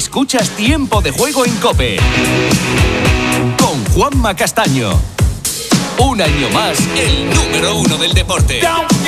Escuchas Tiempo de Juego en COPE con Juanma Castaño. Un año más, el número 1 del deporte.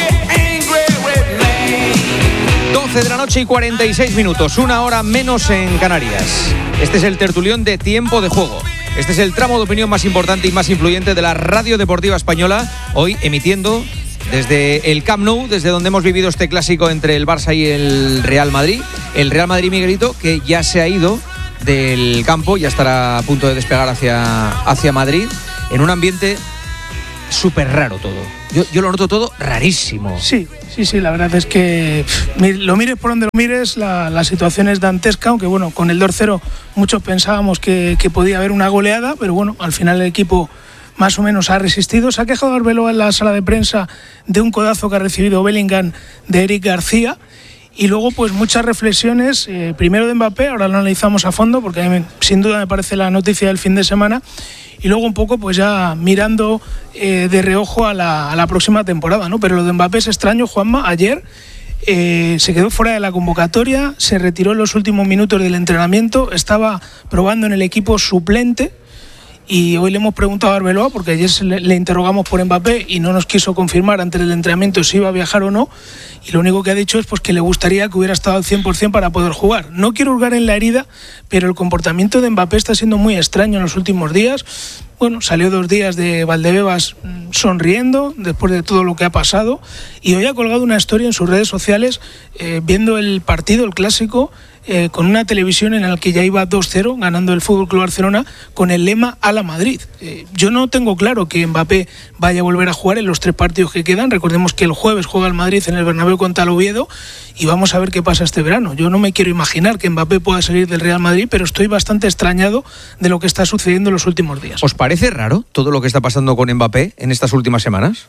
12 de la noche y 46 minutos, una hora menos en Canarias. Este es el tertulión de Tiempo de Juego. Este es el tramo de opinión más importante y más influyente de la radio deportiva española, hoy emitiendo desde el Camp Nou, desde donde hemos vivido este clásico entre el Barça y el Real Madrid. El Real Madrid, Miguelito, que ya se ha ido del campo, ya estará a punto de despegar hacia Madrid, en un ambiente súper raro todo. Yo lo noto todo rarísimo. Sí, la verdad es que lo mires por donde lo mires, la situación es dantesca, aunque bueno, con el 2-0 muchos pensábamos que podía haber una goleada, pero bueno, al final el equipo más o menos ha resistido. Se ha quejado Arbeloa en la sala de prensa de un codazo que ha recibido Bellingham de Eric García. Y luego pues muchas reflexiones, primero de Mbappé, ahora lo analizamos a fondo porque a mí, sin duda me parece la noticia del fin de semana, y luego un poco pues ya mirando de reojo a la próxima temporada, ¿no? Pero lo de Mbappé es extraño, Juanma. Ayer se quedó fuera de la convocatoria, se retiró en los últimos minutos del entrenamiento, estaba probando en el equipo suplente. Y hoy le hemos preguntado a Arbeloa, porque ayer le interrogamos por Mbappé y no nos quiso confirmar antes del entrenamiento si iba a viajar o no, y lo único que ha dicho es pues que le gustaría que hubiera estado al 100% para poder jugar. No quiero hurgar en la herida, pero el comportamiento de Mbappé está siendo muy extraño en los últimos días. Bueno, salió 2 días de Valdebebas sonriendo después de todo lo que ha pasado, y hoy ha colgado una historia en sus redes sociales viendo el partido, el clásico, con una televisión en la que ya iba 2-0 ganando el FC Barcelona con el lema a la Madrid. Yo no tengo claro que Mbappé vaya a volver a jugar en los 3 partidos que quedan. Recordemos que el jueves juega el Madrid en el Bernabéu contra el Oviedo y vamos a ver qué pasa este verano. Yo no me quiero imaginar que Mbappé pueda salir del Real Madrid, pero estoy bastante extrañado de lo que está sucediendo en los últimos días. ¿Os parece raro todo lo que está pasando con Mbappé en estas últimas semanas?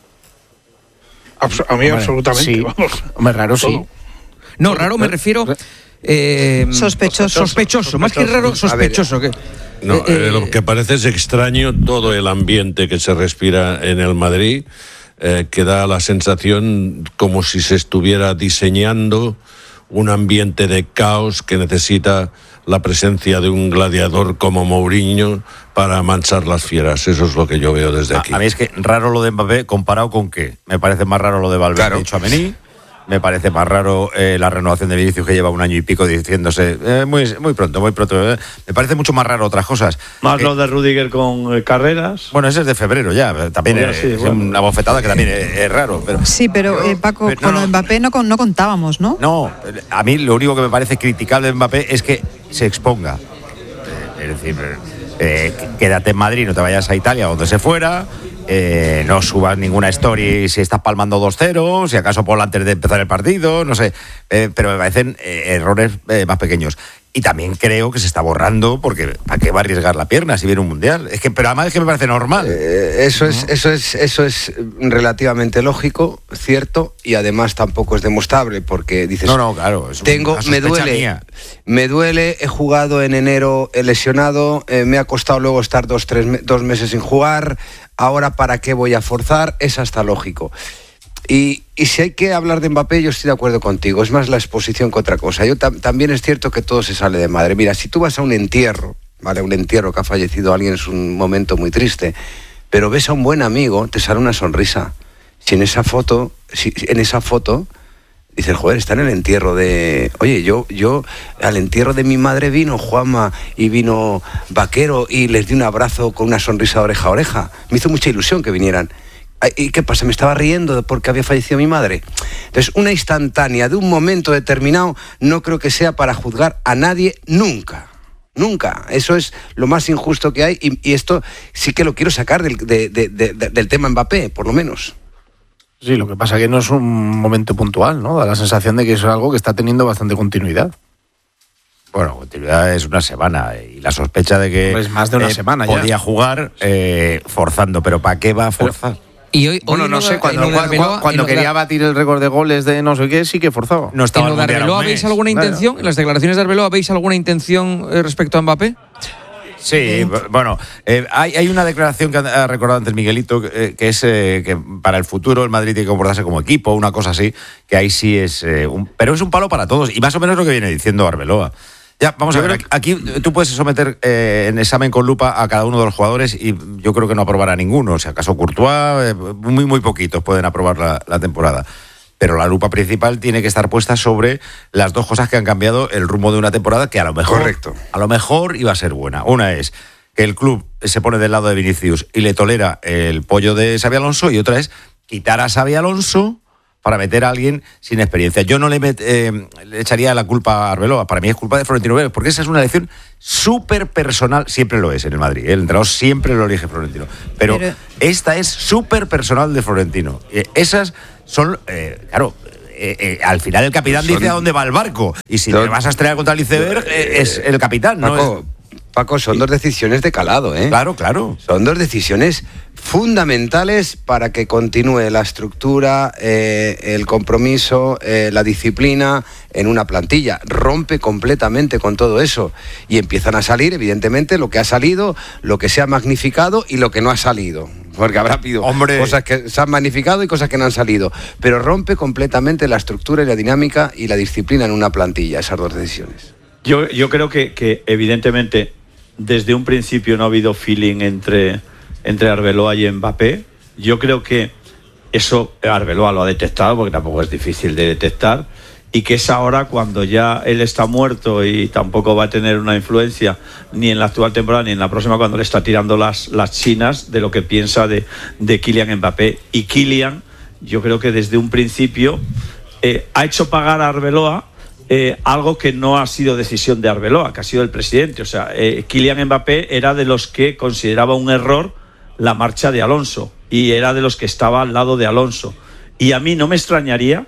A mí absolutamente, sí. Vamos. Hombre, raro sí. No, raro me refiero... Sospechoso, más que raro, sospechoso. Lo que parece es extraño todo el ambiente que se respira en el Madrid, que da la sensación como si se estuviera diseñando un ambiente de caos que necesita la presencia de un gladiador como Mourinho para manchar las fieras. Eso es lo que yo veo desde aquí. A mí es que raro lo de Mbappé, ¿comparado con qué? Me parece más raro lo de Valverde y Tchouaméni. Me parece más raro la renovación de Vinicius, que lleva 1 año y pico diciéndose muy pronto. Me parece mucho más raro otras cosas. Más lo de Rüdiger con Carreras. Bueno, ese es de febrero ya. También es una bofetada que también es raro. Pero, sí, pero Paco, con lo de Mbappé no contábamos, ¿no? No, a mí lo único que me parece criticable de Mbappé es que se exponga. Es decir, quédate en Madrid, no te vayas a Italia o donde se fuera. No subas ninguna story si estás palmando 2-0, si acaso por antes de empezar el partido, no sé, pero me parecen errores más pequeños. Y también creo que se está borrando, porque ¿para qué va a arriesgar la pierna si viene un mundial? Pero además es que me parece normal. Eso es relativamente lógico, cierto, y además tampoco es demostrable, porque dices, claro, me duele, he jugado en enero, he lesionado, me ha costado luego estar 2 meses sin jugar, ahora ¿para qué voy a forzar? Es hasta lógico. Y si hay que hablar de Mbappé, yo estoy de acuerdo contigo, es más la exposición que otra cosa. También es cierto que todo se sale de madre. Mira, si tú vas a un entierro, ¿vale? Un entierro que ha fallecido alguien es un momento muy triste, pero ves a un buen amigo, te sale una sonrisa. Si en esa foto dices, joder, está en el entierro de... Oye, yo al entierro de mi madre vino Juanma y vino Vaquero y les di un abrazo con una sonrisa de oreja a oreja. Me hizo mucha ilusión que vinieran. ¿Y qué pasa? ¿Me estaba riendo porque había fallecido mi madre? Entonces, una instantánea de un momento determinado no creo que sea para juzgar a nadie nunca. Nunca. Eso es lo más injusto que hay, y esto sí que lo quiero sacar del tema Mbappé, por lo menos. Sí, lo que pasa es que no es un momento puntual, ¿no? Da la sensación de que es algo que está teniendo bastante continuidad. Bueno, continuidad es una semana, y la sospecha de que pues más de una semana podía ya jugar forzando, pero ¿para qué va a forzar? Y hoy no sé, cuando quería batir el récord de goles de no sé qué, sí que forzaba. No estaba ¿En lo de Arbeloa veis alguna intención? ¿En las declaraciones de Arbeloa veis alguna intención respecto a Mbappé? Sí, bueno, hay una declaración que ha recordado antes Miguelito, que es que para el futuro el Madrid tiene que comportarse como equipo, una cosa así, que ahí sí es pero es un palo para todos, y más o menos lo que viene diciendo Arbeloa. Ya, vamos a ver, aquí tú puedes someter en examen con lupa a cada uno de los jugadores y yo creo que no aprobará ninguno. O sea, acaso Courtois, muy poquitos pueden aprobar la temporada. Pero la lupa principal tiene que estar puesta sobre las dos cosas que han cambiado el rumbo de una temporada que a lo mejor iba a ser buena. Una es que el club se pone del lado de Vinicius y le tolera el pollo de Xabi Alonso, y otra es quitar a Xabi Alonso para meter a alguien sin experiencia. Yo no le echaría la culpa a Arbeloa, para mí es culpa de Florentino Pérez, porque esa es una elección súper personal, siempre lo es en el Madrid, el entrenador siempre lo elige Florentino, pero esta es súper personal de Florentino. Esas son, claro, al final el capitán dice a dónde va el barco, y si te vas a estrellar contra el iceberg, es el capitán, ¿no? Paco, son dos decisiones de calado, ¿eh? Claro. Son dos decisiones fundamentales para que continúe la estructura, el compromiso, la disciplina en una plantilla. Rompe completamente con todo eso. Y empiezan a salir, evidentemente, lo que ha salido, lo que se ha magnificado y lo que no ha salido. Porque habrá habido cosas que se han magnificado y cosas que no han salido. Pero rompe completamente la estructura y la dinámica y la disciplina en una plantilla, esas dos decisiones. Yo creo que evidentemente desde un principio no ha habido feeling entre Arbeloa y Mbappé. Yo creo que eso Arbeloa lo ha detectado, porque tampoco es difícil de detectar, y que es ahora cuando ya él está muerto y tampoco va a tener una influencia ni en la actual temporada ni en la próxima, cuando le está tirando las chinas de lo que piensa de Kylian Mbappé. Y Kylian, yo creo que desde un principio ha hecho pagar a Arbeloa algo que no ha sido decisión de Arbeloa, que ha sido el presidente. O sea, Kylian Mbappé era de los que consideraba un error la marcha de Alonso, y era de los que estaba al lado de Alonso. Y a mí no me extrañaría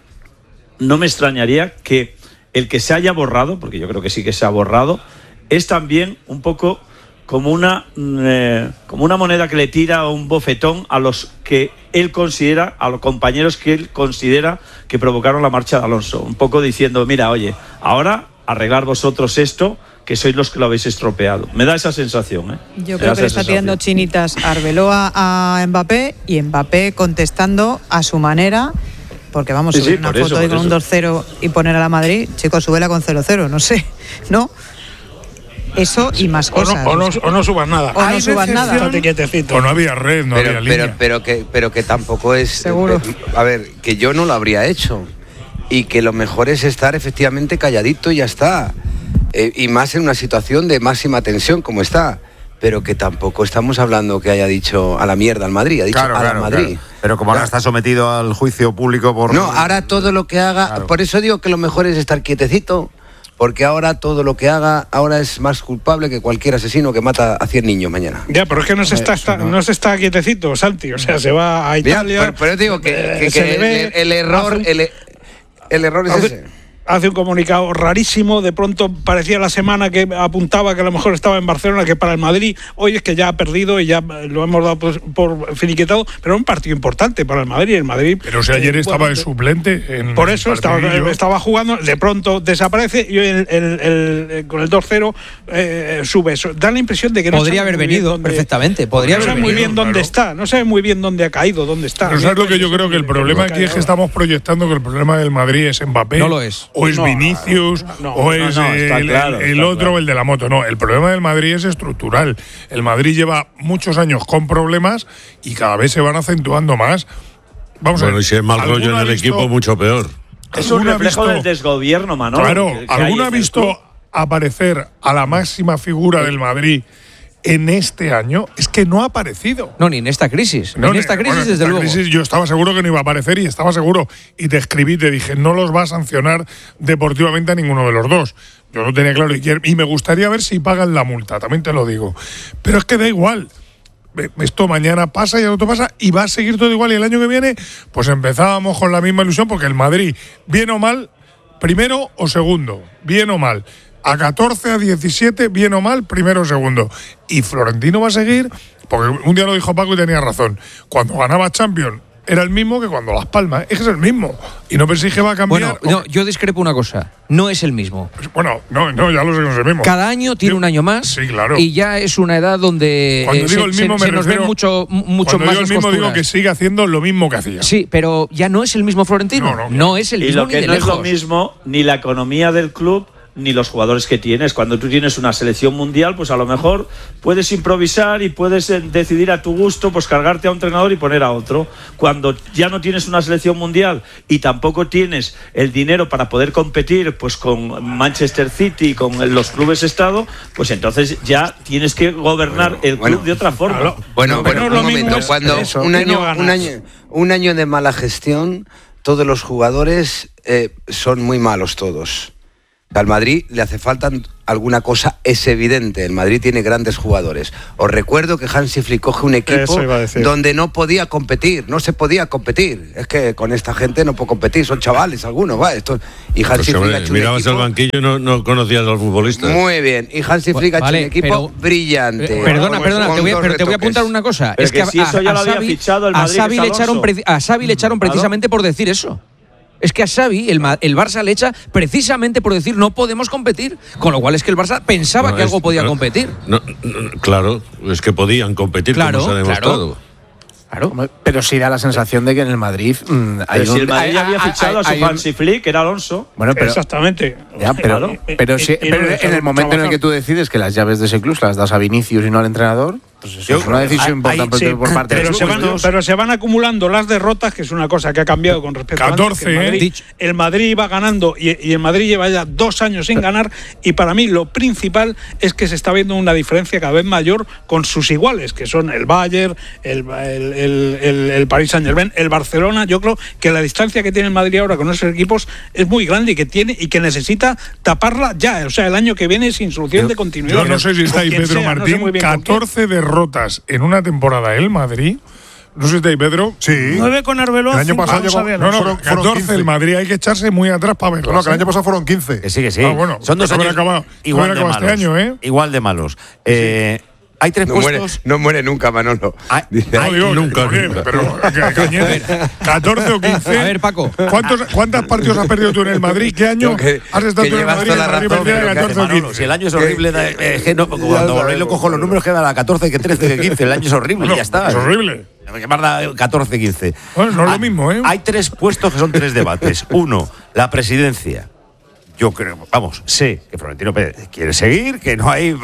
que el que se haya borrado, porque yo creo que sí que se ha borrado, es también un poco como una moneda que le tira un bofetón a los que él considera, a los compañeros que él considera que provocaron la marcha de Alonso. Un poco diciendo, mira, oye, ahora arreglar vosotros esto, que sois los que lo habéis estropeado. Me da esa sensación, ¿eh? Yo creo que le está tirando chinitas a Arbeloa a Mbappé, y Mbappé contestando a su manera. Porque vamos a subir una foto ahí con un 2-0 y poner a la Madrid, chicos, súbela con 0-0, no sé, ¿no? Eso y más cosas. O no subas nada. O no subas nada. O no había red, no había línea. Pero que tampoco es... Seguro. A ver, que yo no lo habría hecho. Y que lo mejor es estar efectivamente calladito y ya está. Y más en una situación de máxima tensión como está. Pero que tampoco estamos hablando que haya dicho a la mierda al Madrid. Ha dicho a la Madrid. Claro. Pero como ahora está sometido al juicio público por... No, ahora todo lo que haga... Claro. Por eso digo que lo mejor es estar quietecito. Porque ahora todo lo que haga ahora es más culpable que cualquier asesino que mata a 100 niños mañana. Ya, pero es que no se está quietecito, Santi. O sea, se va a Italia. Ya, pero digo que el error es ese. Hace un comunicado rarísimo, de pronto parecía la semana que apuntaba que a lo mejor estaba en Barcelona, que para el Madrid hoy es que ya ha perdido y ya lo hemos dado por finiquitado, pero un partido importante para el Madrid. Pero si ayer estaba de suplente por eso estaba jugando, de pronto desaparece y con el 2-0 sube. Da la impresión de que podría haber venido perfectamente, podría haber venido. No sabe muy bien dónde está, no sabe muy bien dónde ha caído, dónde está. Pero ¿sabes lo que yo creo? Que el problema aquí es que estamos proyectando que el problema del Madrid es Mbappé. No lo es. O es Vinicius, o es el otro, el de la moto. No, el problema del Madrid es estructural. El Madrid lleva muchos años con problemas y cada vez se van acentuando más. Vamos a ver. Y si hay mal rollo en el equipo, mucho peor. Es un reflejo del desgobierno, Manolo. Claro, ¿alguna ha visto aparecer a la máxima figura del Madrid en este año? Es que no ha aparecido. No, ni en esta crisis. No, en esta crisis, desde luego. Crisis yo estaba seguro que no iba a aparecer y estaba seguro. Y te escribí, te dije, no los va a sancionar deportivamente a ninguno de los dos. Yo lo tenía claro y me gustaría ver si pagan la multa, también te lo digo. Pero es que da igual. Esto mañana pasa y el otro pasa y va a seguir todo igual. Y el año que viene, pues empezábamos con la misma ilusión, porque el Madrid, bien o mal, primero o segundo, bien o mal. A 14, a 17, bien o mal, primero o segundo. Y Florentino va a seguir, porque un día lo dijo Paco y tenía razón. Cuando ganaba Champions era el mismo que cuando Las Palmas. Es que es el mismo. Y no penséis que va a cambiar. Bueno, no, yo discrepo una cosa. No es el mismo. Bueno, no, ya lo sé que no es el mismo. Cada año tiene un año más. Sí, claro. Y ya es una edad donde cuando digo el mismo, se nos ven mucho cuando más digo el mismo, posturas. digo que sigue haciendo lo mismo que hacía. Sí, pero ya no es el mismo Florentino. No es el mismo. Y lo que no es lo mismo, ni la economía del club, ni los jugadores que tienes. Cuando tú tienes una selección mundial, pues a lo mejor puedes improvisar y puedes decidir a tu gusto, pues cargarte a un entrenador y poner a otro. Cuando ya no tienes una selección mundial y tampoco tienes el dinero para poder competir pues con Manchester City, con los clubes estado, pues entonces ya tienes que gobernar el club de otra forma. Bueno, un momento, cuando un año de mala gestión, todos los jugadores son muy malos todos. Al Madrid le hace falta alguna cosa, es evidente. El Madrid tiene grandes jugadores. Os recuerdo que Hansi Flick coge un equipo donde no podía competir, no se podía competir. Es que con esta gente no puedo competir, son chavales algunos, y Hansi Flick ha hecho mirabas el banquillo y no conocías a los futbolistas. Muy bien, y Hansi Flick ha hecho un equipo brillante. Perdona, te voy a apuntar una cosa. Es que si eso ya lo había fichado el Madrid, a Xavi le echaron precisamente por decir eso. Es que a Xavi el Barça le echa precisamente por decir no podemos competir, con lo cual es que el Barça pensaba que algo podía competir. Claro, es que podían competir, como se ha demostrado. Claro. Pero sí da la sensación de que en el Madrid el Madrid había fichado a su Hansi Flick, que era Alonso. Bueno, pero, exactamente. Ya, pero en el momento en el que tú decides que las llaves de ese club las das a Vinicius y no al entrenador, pues eso es una decisión importante por parte del club. Pero se van acumulando las derrotas, que es una cosa que ha cambiado con respecto a 14, el Madrid iba ganando y el Madrid lleva ya 2 años sin ganar, y para mí lo principal es que se está viendo una diferencia cada vez mayor con sus iguales, que son el Bayern, el Paris Saint-Germain, el Barcelona. Yo creo que la distancia que tiene el Madrid ahora con esos equipos es muy grande y que necesita taparla ya, o sea, el año que viene sin solución de continuidad. Yo no sé si está ahí Pedro Martín, 14 derrotas en una temporada el Madrid. No sé si está ahí Pedro. Sí. 9 con Arbeloa. El año pasado fueron 14 el Madrid, hay que echarse muy atrás para verlo. No, que el año pasado fueron 15. Que sí. Bueno, son 2 años igual de malos. Este año, Igual de malos. Hay 3 puestos. No muere nunca, Manolo. Nunca. Pero, Cañete, 14 o 15. A ver, Paco. ¿Cuántos partidos has perdido tú en el Madrid? ¿Qué año has estado tú en el Madrid? Si el año es horrible, cuando lo cojo los números queda la 14, que 13, que 15. El año es horrible y ya está. Es horrible. Que marca 14, 15. Bueno, no es lo mismo, Hay 3 puestos que son 3 debates. Uno, la presidencia. Yo creo, sé que Florentino Pérez quiere seguir, que no hay,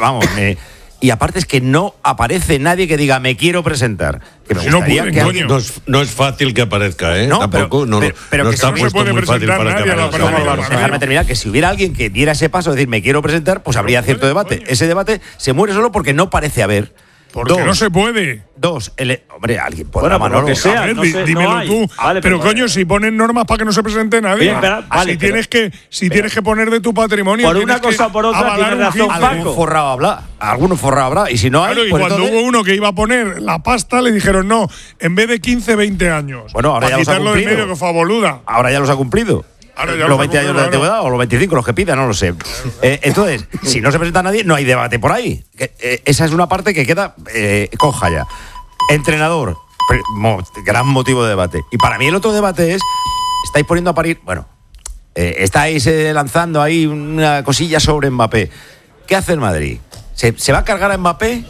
y aparte es que no aparece nadie que diga me quiero presentar. Que me gustaría que alguien... no es fácil que aparezca, ¿eh? No, tampoco. Pero no que está no se puede muy fácil para que aparezca. Dejarme terminar, que si hubiera alguien que diera ese paso de decir me quiero presentar, pues habría cierto debate. Ese debate se muere solo porque no parece haber. Porque no se puede. 2, hombre, alguien podrá, Manolo. Que sea, dímelo tú. Pero coño, si ponen normas para que no se presente nadie. Tienes que poner de tu patrimonio. Por una cosa o por otra tienes razón, Paco. Alguno forrado habrá. Y si no hay. Claro, y cuando hubo uno que iba a poner la pasta, le dijeron no, en vez de 15, 20 años. Bueno, ahora ya los ha cumplido. De medio, que fue a boluda. Ahora ya los ha cumplido. Los 20 años de antigüedad o los 25, los que pidan, no lo sé. Entonces, si no se presenta nadie, no hay debate por ahí. Esa es una parte que queda coja ya. Entrenador, gran motivo de debate. Y para mí el otro debate es, estáis poniendo a parir, estáis lanzando ahí una cosilla sobre Mbappé. ¿Qué hace el Madrid? ¿Se va a cargar a Mbappé?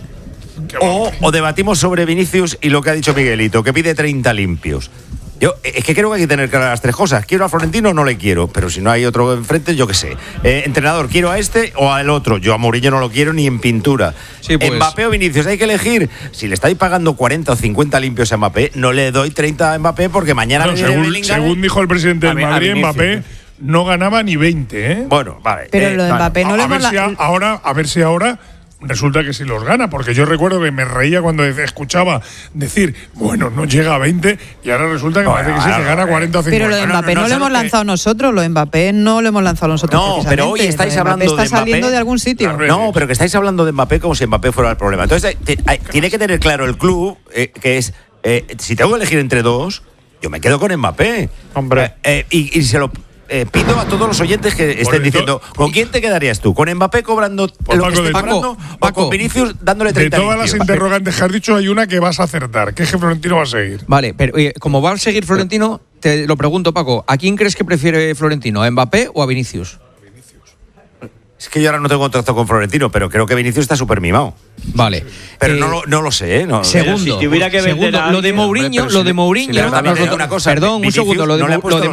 ¿O debatimos sobre Vinicius y lo que ha dicho Miguelito, que pide 30 limpios? Yo es que creo que hay que tener claras las 3 cosas. ¿Quiero a Florentino o no le quiero? Pero si no hay otro enfrente, yo qué sé. Entrenador, ¿quiero a este o al otro? Yo a Mourinho no lo quiero ni en pintura. Sí, pues. Mbappé o Vinicius, hay que elegir. Si le estáis pagando 40 o 50 limpios a Mbappé, no le doy 30 a Mbappé porque mañana... según dijo el presidente del Madrid, Mbappé no ganaba ni 20, ¿eh? Bueno, vale. Pero lo de Mbappé no le hemos... A ver si ahora... Resulta que sí los gana, porque yo recuerdo que me reía cuando escuchaba decir, no llega a 20, y ahora resulta que parece que sí, se gana 40 o 50. Pero lo de Mbappé no lo hemos lanzado nosotros, lo de Mbappé no lo hemos lanzado nosotros. No, pero hoy estáis hablando de Mbappé. Está saliendo de algún sitio. No, pero que estáis hablando de Mbappé como si Mbappé fuera el problema. Entonces, tiene que tener claro el club que es, si tengo que elegir entre 2, yo me quedo con Mbappé. Hombre. Y se lo... pido a todos los oyentes que estén diciendo, ¿con quién te quedarías tú? ¿Con Mbappé cobrando lo que esté cobrando o con Vinicius dándole 30 De todas las interrogantes que has dicho, hay una que vas a acertar, que es que Florentino va a seguir. Vale, pero como va a seguir Florentino, te lo pregunto, Paco, ¿a quién crees que prefiere Florentino? ¿A Mbappé o a Vinicius? Es que yo ahora no tengo contacto con Florentino, pero creo que Vinicius está súper mimado. Vale. Pero no lo sé, ¿eh? No, segundo, si tuviera que vender a lo de Mourinho, lo de Mourinho, perdón, un segundo, lo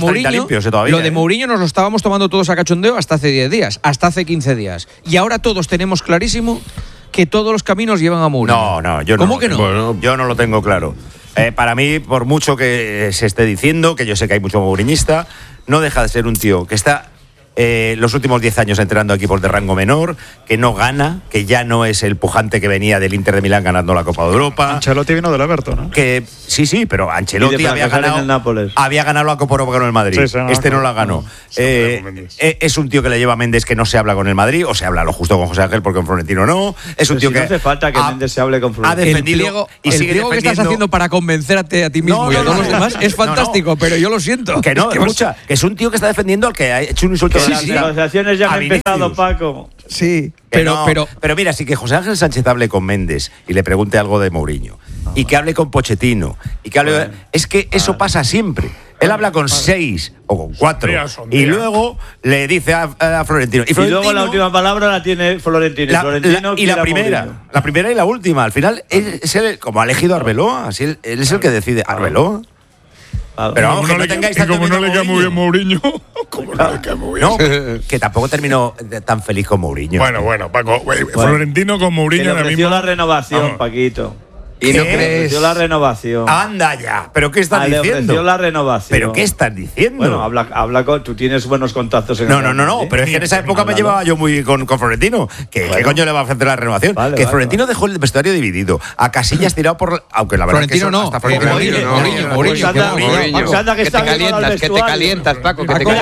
de Mourinho nos lo estábamos tomando todos a cachondeo hasta hace 10 días, hasta hace 15 días. Y ahora todos tenemos clarísimo que todos los caminos llevan a Mourinho. No, yo no. ¿Cómo que no? Bueno, yo no lo tengo claro. Para mí, por mucho que se esté diciendo, que yo sé que hay mucho mouriñista, no deja de ser un tío que está los últimos 10 años entrenando a equipos de rango menor, que no gana, que ya no es el pujante que venía del Inter de Milán ganando la Copa de Europa. Ancelotti vino del Everton, ¿no? Que sí, pero Ancelotti había ganado la Copa de Europa con el Madrid. Sí, no la ganó. Es un tío que le lleva a Méndez, que no se habla con el Madrid, o se habla lo justo con José Ángel, porque con Florentino no. Es un tío que no hace falta que Méndez se hable con Florentino. Ha defendido el pliego que estás haciendo para convencerte a ti mismo y a todos los demás es fantástico, pero yo lo siento. Que no, escucha, que es un tío que está defendiendo al que ha hecho un insulto. Ya han empezado, Paco. Sí, pero mira, si que José Ángel Sánchez hable con Méndez y le pregunte algo de Mourinho, y que hable con Pochettino, y que hable, es que eso pasa siempre. Él habla con 6 o con 4 y luego le dice a Florentino. Y luego la última palabra la tiene Florentino. La primera y la última. Al final, es él, como ha elegido a Arbeloa, así él es el que decide. Arbeloa. Pero vamos, no tengáis como no le queda muy bien Mourinho. Como no le queda muy bien. No, que tampoco terminó tan feliz con Mourinho. Bueno, Paco, Florentino con Mourinho ahora mismo. La renovación, Paquito. ¿Y no crees? Dio la renovación. Anda ya. ¿Pero qué estás diciendo? Le ofreció la renovación. ¿Pero qué estás diciendo? Bueno, habla con... Tú tienes buenos contactos en No, pero es que en esa época me llevaba yo muy con Florentino. ¿Qué coño le va a ofrecer la renovación? Florentino dejó el vestuario dividido. A Casillas tirado por... Aunque la verdad Florentino es que Mourinho. Que te calientas, Paco.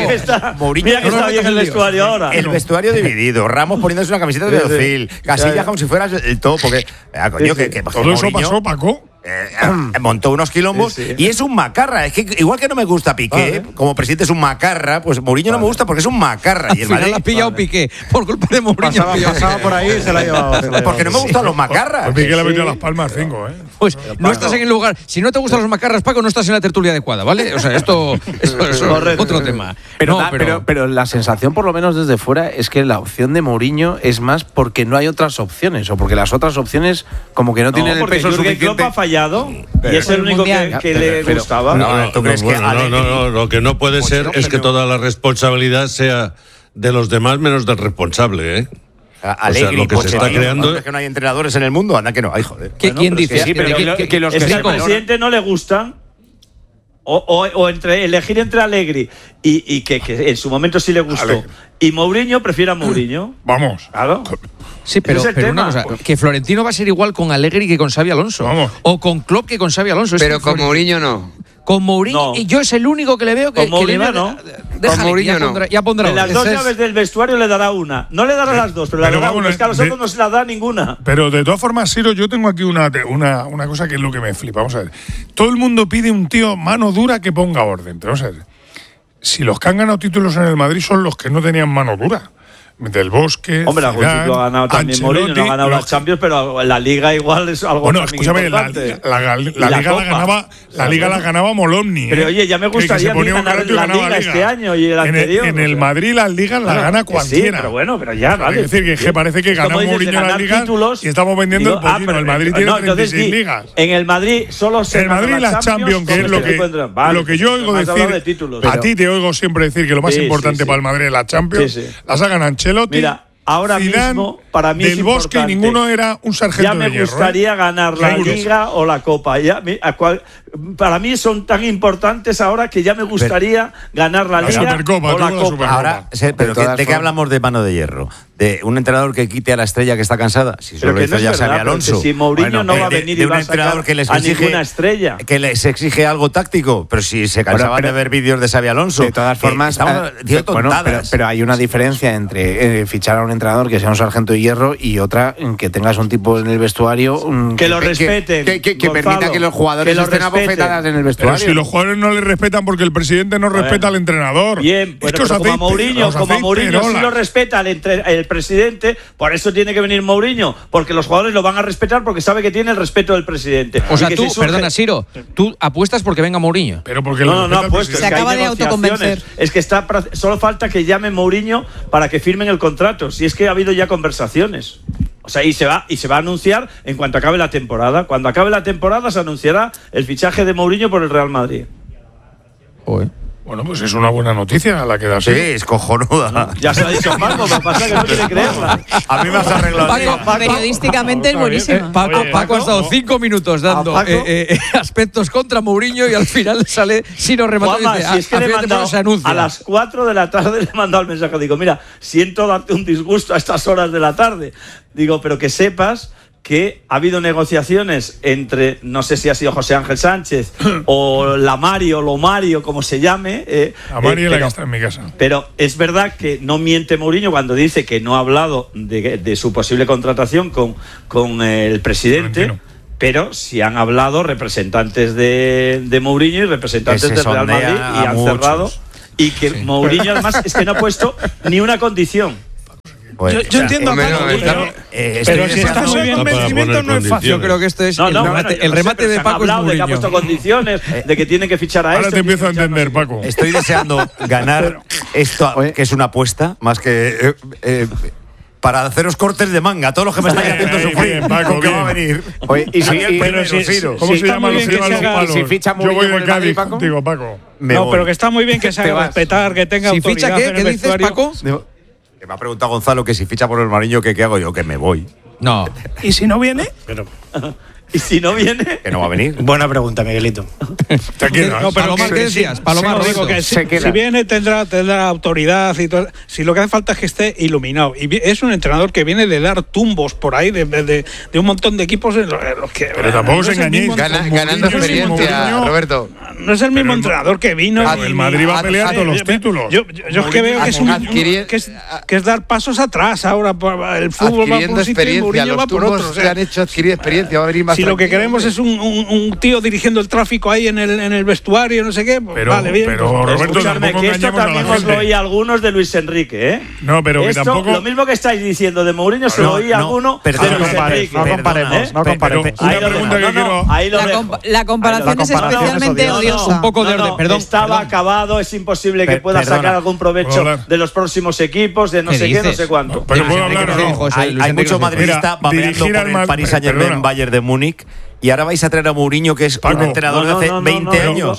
Mira que está bien el vestuario ahora. El vestuario dividido. Ramos poniéndose una camiseta de Ozil. Casillas como si fueras el todo. Porque, coño, que todo eso pasó, Paco. Montó unos quilombos y es un macarra. Es que igual que no me gusta Piqué, como presidente es un macarra, pues Mourinho no me gusta porque es un macarra. Y el Madrid ha pillado Piqué por culpa de Mourinho. Pasaba por ahí y se la ha llevado. Porque no me gustan los macarras. Pues Piqué le ha metido a Las Palmas 5, Pues no estás en el lugar. Si no te gustan los macarras, Paco, no estás en la tertulia adecuada, ¿vale? O sea, esto es otro tema. Pero la sensación, por lo menos desde fuera, es que la opción de Mourinho es más porque no hay otras opciones o porque las otras opciones como que no tienen el peso suficiente. Ha fallado. Y es el único que le gustaba. ¿Tú crees que lo que no puede ser es que toda la responsabilidad sea de los demás menos del responsable, ¿eh? Alegri, lo que se está creando es que no hay entrenadores en el mundo, anda que no. Ay, joder. ¿Quién dice? Que los que al presidente no le gustan. O entre elegir entre Alegri y que en su momento sí le gustó y Mourinho, prefiere a Mourinho. Vamos. Claro. Sí, pero una cosa, que Florentino va a ser igual con Alegri que con Xabi Alonso. Vamos. O con Klopp que con Xabi Alonso. Pero con Mourinho no. Con Mourinho, y yo es el único que le veo que Mourinho le va no. Déjale, con Mourinho ya pondrá de las dos llaves del vestuario le dará una. No le dará las dos, pero le dará una. Es que a los otros no se la da ninguna. Pero de todas formas, Siro, yo tengo aquí una cosa que es lo que me flipa. Vamos a ver. Todo el mundo pide un tío mano dura que ponga orden. Pero vamos a ver. Si los que han ganado títulos en el Madrid son los que no tenían mano dura. Del Bosque. Hombre, algún título ha ganado también Mourinho, no ha ganado las Champions, pero la Liga igual es algo. Bueno, escúchame, la Liga la ganaba Molomni. Pero oye, ya me gustaría ganar la Liga este año y el anterior. En el Madrid las ligas la gana cualquiera. Sí, pero ya, vale. Es decir, que parece que ganó Mourinho las ligas y estamos vendiendo el pollino. El Madrid tiene 36 ligas. En el Madrid solo se el Madrid las Champions, que es lo que yo oigo decir. A ti te oigo siempre decir que lo más importante para el Madrid es las Champions. Las ha ganado Ancelotti. Mira, ahora mismo, para mí del Bosque ninguno era un sargento de hierro. Ya me gustaría ganar la Liga o la Copa. Para mí son tan importantes ahora que ya me gustaría ganar la Liga o la Copa. Ahora, pero ¿de qué hablamos de mano de hierro? ¿De un entrenador que quite a la estrella que está cansada? Si solo hizo ya Xabi Alonso. Si Mourinho no va a venir y va a sacar a ninguna estrella. Que les exige algo táctico, pero si se cansaban de ver vídeos de Xabi Alonso. De todas formas, pero hay una diferencia entre fichar a un entrenador que sea un sargento de hierro, y otra en que tengas un tipo en el vestuario que lo respeten, que permita que los jugadores estén abofetadas en el vestuario. Pero si los jugadores no le respetan porque el presidente no respeta al entrenador. Bien, pero como a Mourinho sí lo respeta el presidente, por eso tiene que venir Mourinho, porque los jugadores lo van a respetar porque sabe que tiene el respeto del presidente. O sea, tú, perdona, Siro, tú apuestas porque venga Mourinho. Pero porque no apuesto. Se acaba de autoconvencer. Es que solo falta que llame Mourinho para que firmen el contrato. Si es que ha habido ya conversaciones. O sea, y se va a anunciar en cuanto acabe la temporada. Cuando acabe la temporada se anunciará el fichaje de Mourinho por el Real Madrid. Bueno, pues es una buena noticia la que da. Sí, es cojonuda. Ya se lo ha dicho Paco, lo que pasa es que no quiere creerla. A mí me has arreglado. Paco, periodísticamente es buenísima. Paco ha estado 5 minutos dando aspectos contra Mourinho y al final sale Siro rematado y dice, si es que le he mandado, a las 4 de la tarde le he mandado el mensaje. Digo, mira, siento darte un disgusto a estas horas de la tarde. Digo, pero que sepas que ha habido negociaciones entre, no sé si ha sido José Ángel Sánchez o la Mario, lo Mario, como se llame. La Mario es la que está en mi casa. Pero es verdad que no miente Mourinho cuando dice que no ha hablado de su posible contratación con el presidente. Pero sí han hablado representantes de Mourinho y representantes del Real Madrid y han cerrado. Y que Mourinho además es que no ha puesto ni una condición. Pues, yo entiendo a Paco, pero si estás en convencimiento no es fácil. Yo creo que esto es el remate de Paco. Han hablado de que ha puesto condiciones, de que tiene que fichar a Ahora te empiezo a entender, Paco. Estoy deseando ganar esto, que es una apuesta, más que para haceros cortes de manga. Todos los que me estáis haciendo sufrir, Paco, que va a venir. Oye, ¿cómo se llama los palos? Si ficha yo voy de Cádiz Paco. Contigo, Paco. No, pero que está muy bien que se haga respetar, que tenga autoridad. Si ficha, ¿qué dices, Paco? Me ha preguntado Gonzalo que si ficha por el Mourinho, ¿qué hago yo? Que me voy. No. ¿Y si no viene? ¿Y si no viene? Que no va a venir. Buena pregunta, Miguelito. Te quedas. No, pero Palomar, ¿qué decías? Palomar, digo que si viene tendrá autoridad y todo. Si lo que hace falta es que esté iluminado. Y es un entrenador que viene de dar tumbos por ahí de un montón de equipos en los que. Pero tampoco os engañéis. Ganando experiencia, Roberto. No es el mismo entrenador que vino. El Madrid va a pelear todos los títulos. Yo es que veo que es dar pasos atrás ahora. El fútbol va por un sitio y Mourinho va por otro. Se han hecho adquirir experiencia. Va a venir más. Si lo que queremos es un tío dirigiendo el tráfico ahí en el vestuario, no sé qué, pues vale, bien. Pero Roberto, escuchadme, que esto también os lo oí a algunos de Luis Enrique, ¿eh? No, pero que tampoco. Lo mismo que estáis diciendo de Mourinho se lo oí a alguno de Luis Enrique. No comparemos. La comparación es especialmente odiosa. Un poco de orden, perdón. Estaba acabado, es imposible que pueda sacar algún provecho de los próximos equipos, de no sé qué, no sé cuánto. Pero puedo hablar. Hay mucho madridista babeando por el Paris Saint-Germain, Bayern de Múnich. Y ahora vais a traer a Mourinho, que es un entrenador de hace 20 años.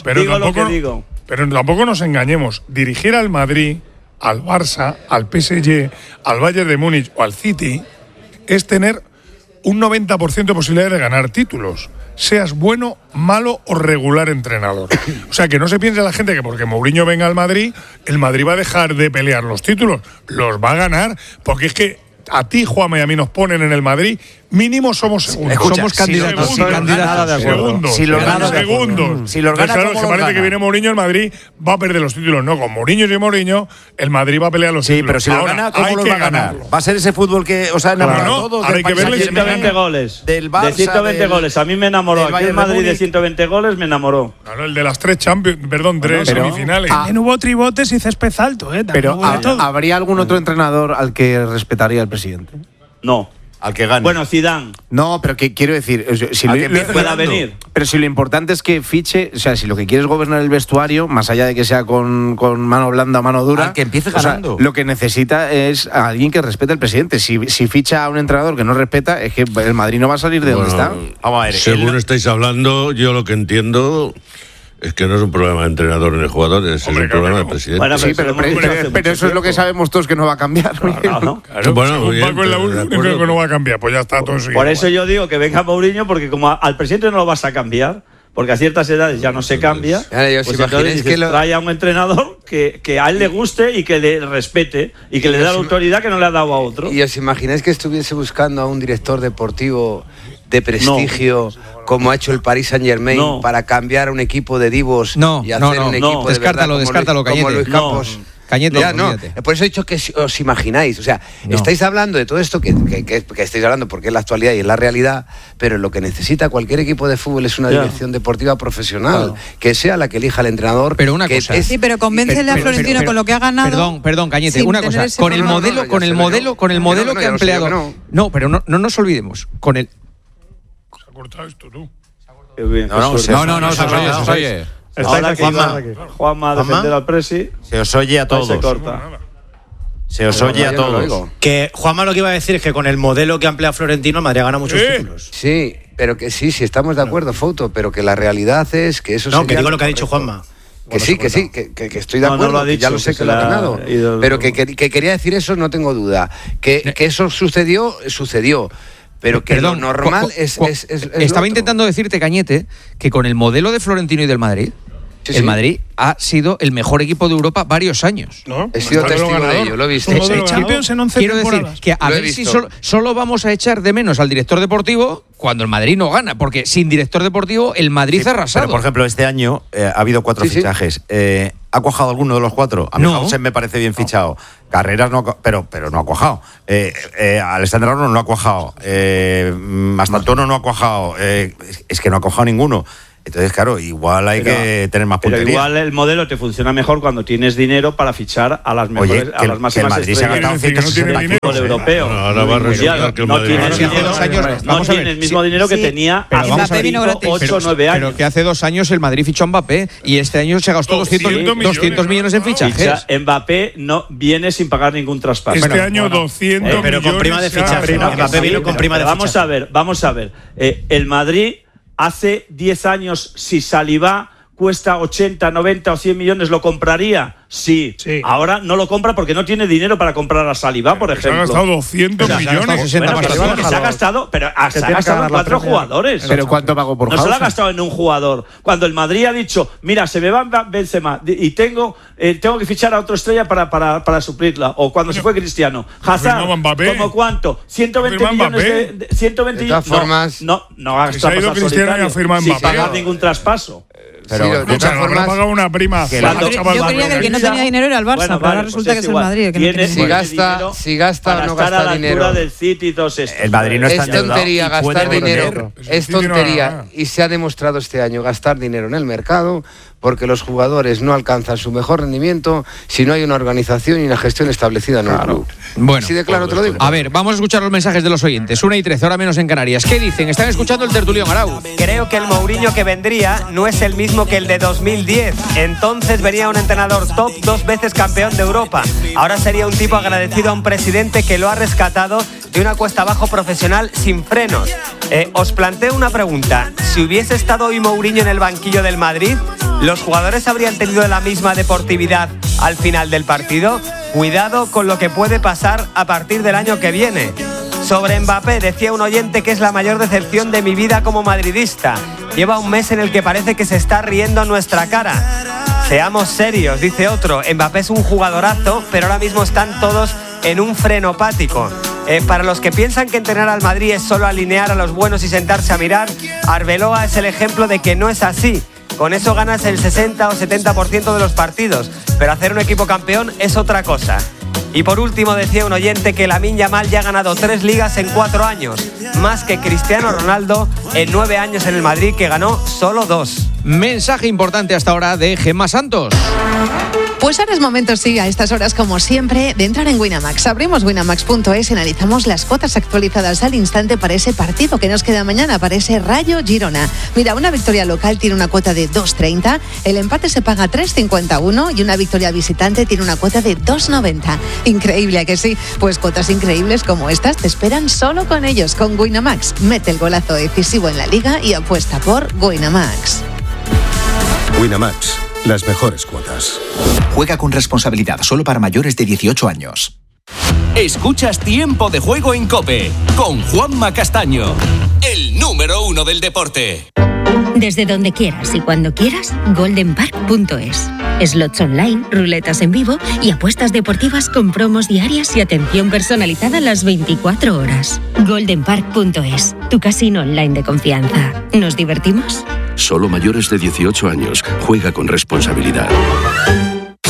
Pero tampoco nos engañemos. Dirigir al Madrid, al Barça, al PSG, al Bayern de Múnich o al City es tener un 90% de posibilidades de ganar títulos. Seas bueno, malo o regular entrenador. O sea, que no se piense la gente que porque Mourinho venga al Madrid, el Madrid va a dejar de pelear los títulos. Los va a ganar, porque es que a ti, Juanma, y a mí nos ponen en el Madrid, mínimo somos segundos. Escucha, somos candidatos. Segundos. Si los gana, segundos. Si los gana, claro, que parece que viene Mourinho, el Madrid va a perder los títulos. No, con Mourinho y Mourinho, el Madrid va a pelear los títulos. Sí, pero si los gana, ¿cómo los va a ganar? Va a ser ese fútbol que os ha enamorado a todos. Hay que verle 120 goles. Del Barça, de 120 goles. A mí me enamoró. Aquí el Madrid de 120 goles me enamoró. Claro, el de las 3 semifinales. También hubo tribotes y césped alto, ¿eh? Pero ¿habría algún otro entrenador al que respetaría el presidente? No. Al que gane. Bueno, Zidane. No, pero que quiero decir, si pueda venir. Pero si lo importante es que fiche, o sea, si lo que quieres es gobernar el vestuario, más allá de que sea con mano blanda o mano dura, que empiece ganando. O sea, lo que necesita es a alguien que respete al presidente. Si ficha a un entrenador que no respeta, es que el Madrid no va a salir de donde está. Vamos a ver, según estáis hablando, yo lo que entiendo es que no es un problema de entrenador ni de jugadores, es un problema del presidente. Bueno, sí, pero eso es lo que sabemos todos que no va a cambiar. Claro, bueno, bien, Paco es la única que no va a cambiar, pues ya está todo seguido. Por eso yo digo que venga Mourinho, porque como al presidente no lo vas a cambiar, porque a ciertas edades ya no se cambia, pues entonces trae a un entrenador que a él le guste y que le respete y que le dé la autoridad que no le ha dado a otro. ¿Y os imagináis que estuviese buscando a un director deportivo de prestigio como ha hecho el Paris Saint-Germain para cambiar un equipo de divos y hacer un equipo de descártalo, verdad como Cañete. Luis Campos? Cañete, por eso he dicho que os imagináis. O sea, estáis hablando de todo esto que estáis hablando porque es la actualidad y es la realidad, pero lo que necesita cualquier equipo de fútbol es una dirección deportiva profesional, que sea la que elija el entrenador. Pero una cosa. Sí, pero convéncele a Florentino con lo que ha ganado. Perdón, Cañete, una cosa. Con el modelo que ha empleado. No, pero no nos olvidemos. Con el. Se ha cortado esto, tú. No, se oye. Ahora que Juanma a defender al Presi. Se os oye a todos. Se corta. Se os oye a todos. Que Juanma lo que iba a decir es que con el modelo que ha empleado Florentino, el Madrid gana muchos títulos. Sí, pero que sí estamos de acuerdo, Fouto, pero que la realidad es que eso. No, que digo lo que ha dicho Juanma. Que sí, que estoy de acuerdo, lo ha dicho, que ya lo sé que lo ha ganado. Pero que quería decir eso, no tengo duda. Que eso sucedió. Pero que lo normal es estaba intentando decirte, Cañete, que con el modelo de Florentino y del Madrid, el Madrid ha sido el mejor equipo de Europa varios años. ¿No? He sido testigo de ello, lo he visto. Champions en 11 Quiero temporadas. decir que a ver si solo vamos a echar de menos al director deportivo cuando el Madrid no gana, porque sin director deportivo el Madrid ha arrasado. Pero, por ejemplo, este año ha habido 4 fichajes. ¿Ha cuajado alguno de los 4? A mí José me parece bien fichado. Carreras no, pero no ha cuajado. Alessandro Arnold no ha cuajado. Mastantuono no ha cuajado. Es que no ha cuajado ninguno. Entonces, claro, igual hay que tener más puntería. Pero igual el modelo te funciona mejor cuando tienes dinero para fichar a las mejores, a las máximas estrellas. El Madrid se ha gastado 160 del europeo. Ahora va a resultar que el no Madrid tiene el mismo dinero que tenía hace 5, 8 o 9 años. Pero que hace 2 años el Madrid fichó a Mbappé y este año se gastó 200 millones en fichajes. Mbappé no viene sin pagar ningún traspaso. Este año 200 millones. Pero con prima de fichaje. Mbappé vino con prima de fichaje. Vamos a ver. El Madrid hace 10 años, si Saliba cuesta 80, 90 o 100 millones, ¿lo compraría? Sí. Ahora no lo compra porque no tiene dinero para comprar a Saliba, por ejemplo. Se ha gastado 200 millones. Se ha gastado, pero se ha gastado en 4 jugadores. ¿Pero cuánto pagó por No se lo ha gastado en un jugador. Cuando el Madrid ha dicho, mira, se me va Benzema y tengo que fichar a otra estrella para suplirla. O cuando se fue Cristiano. Hazard, ¿cómo cuánto? 120 millones de 120 de todas formas, no ha gastado se ha ido Cristiano y ha firmado Mbappé. Sin pagar ningún traspaso. Pero de todas formas, pagado una prima. Yo creía que el que no tenía dinero era el Barça, pero ahora resulta que es el Madrid. Si gasta o no gasta dinero. Del City y todo esto. El Madrid no está es tontería gastar dinero. Es tontería. Y se ha demostrado este año gastar dinero en el mercado porque los jugadores no alcanzan su mejor rendimiento si no hay una organización y una gestión establecida en un club. Bueno, así de claro te lo digo. A ver, vamos a escuchar los mensajes de los oyentes. 1:13, ahora menos en Canarias. ¿Qué dicen? Están escuchando el tertulión, Arau. Creo que el Mourinho que vendría no es el mismo que el de 2010. Entonces venía un entrenador top, 2 veces campeón de Europa. Ahora sería un tipo agradecido a un presidente que lo ha rescatado de una cuesta abajo profesional sin frenos. Os planteo una pregunta. Si hubiese estado hoy Mourinho en el banquillo del Madrid, ¿los jugadores habrían tenido la misma deportividad al final del partido? Cuidado con lo que puede pasar a partir del año que viene. Sobre Mbappé, decía un oyente que es la mayor decepción de mi vida como madridista. Lleva un mes en el que parece que se está riendo a nuestra cara. Seamos serios, dice otro. Mbappé es un jugadorazo, pero ahora mismo están todos en un frenopático. Para los que piensan que entrenar al Madrid es solo alinear a los buenos y sentarse a mirar, Arbeloa es el ejemplo de que no es así. Con eso ganas el 60 o 70% de los partidos, pero hacer un equipo campeón es otra cosa. Y por último decía un oyente que Lamine Yamal ya ha ganado 3 ligas en 4 años, más que Cristiano Ronaldo en 9 años en el Madrid, que ganó solo 2. Mensaje importante hasta ahora de Gemma Santos. Pues ahora es momento, sí, a estas horas como siempre, de entrar en Winamax. Abrimos winamax.es y analizamos las cuotas actualizadas al instante para ese partido que nos queda mañana, para ese Rayo Girona. Mira, una victoria local tiene una cuota de 2,30, el empate se paga 3,51 y una victoria visitante tiene una cuota de 2,90. Increíble, ¿a que sí? Pues cuotas increíbles como estas te esperan solo con ellos, con Winamax. Mete el golazo decisivo en la liga y apuesta por Winamax. Winamax. Las mejores cuotas. Juega con responsabilidad, solo para mayores de 18 años. Escuchas Tiempo de Juego en COPE con Juanma Castaño, el número 1 del deporte. Desde donde quieras y cuando quieras, goldenpark.es. Slots online, ruletas en vivo y apuestas deportivas con promos diarias y atención personalizada las 24 horas. goldenpark.es, tu casino online de confianza. ¿Nos divertimos? Solo mayores de 18 años. Juega con responsabilidad.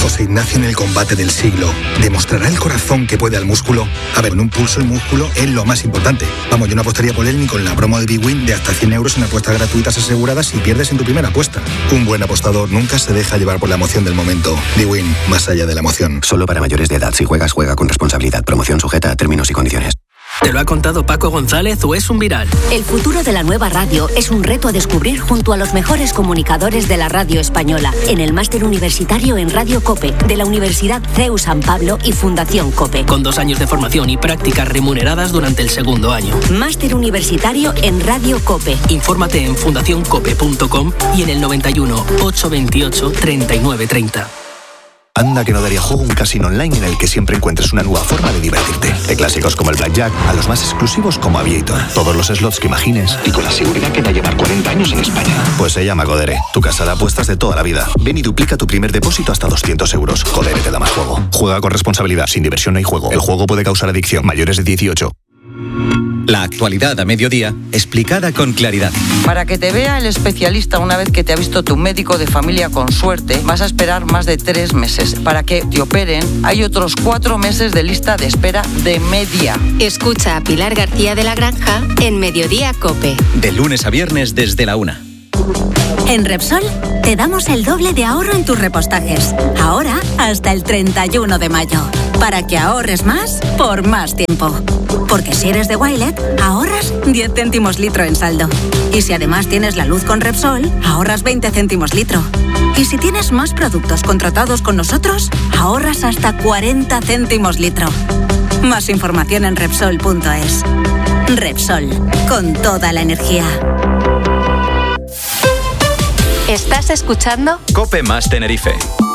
José Ignacio en el combate del siglo. ¿Demostrará el corazón que puede al músculo? A ver, en un pulso el músculo es lo más importante. Vamos, yo no apostaría por él ni con la promo de Big Win de hasta 100 euros en apuestas gratuitas aseguradas si pierdes en tu primera apuesta. Un buen apostador nunca se deja llevar por la emoción del momento. Big Win, más allá de la emoción. Solo para mayores de edad. Si juegas, juega con responsabilidad. Promoción sujeta a términos y condiciones. ¿Te lo ha contado Paco González o es un viral? El futuro de la nueva radio es un reto a descubrir junto a los mejores comunicadores de la radio española en el máster universitario en Radio COPE de la Universidad CEU San Pablo y Fundación COPE. Con 2 años de formación y prácticas remuneradas durante el segundo año. Máster universitario en Radio COPE. Infórmate en fundacioncope.com y en el 91 828 3930. Anda que no daría juego un casino online en el que siempre encuentres una nueva forma de divertirte. De clásicos como el Blackjack a los más exclusivos como Aviator. Todos los slots que imagines y con la seguridad que va a llevar 40 años en España. Pues se llama Codere, tu casa de apuestas de toda la vida. Ven y duplica tu primer depósito hasta 200 euros. Codere te da más juego. Juega con responsabilidad. Sin diversión no hay juego. El juego puede causar adicción. Mayores de 18. La actualidad a mediodía, explicada con claridad. Para que te vea el especialista una vez que te ha visto tu médico de familia con suerte, vas a esperar más de 3 meses. Para que te operen, hay otros 4 meses de lista de espera de media. Escucha a Pilar García de la Granja en Mediodía COPE. De lunes a viernes desde la 1. En Repsol te damos el doble de ahorro en tus repostajes. Ahora hasta el 31 de mayo. Para que ahorres más por más tiempo. Porque si eres de Wilet, ahorras 10 céntimos litro en saldo. Y si además tienes la luz con Repsol, ahorras 20 céntimos litro. Y si tienes más productos contratados con nosotros, ahorras hasta 40 céntimos litro. Más información en Repsol.es. Repsol, con toda la energía. ¿Estás escuchando? COPE más Tenerife.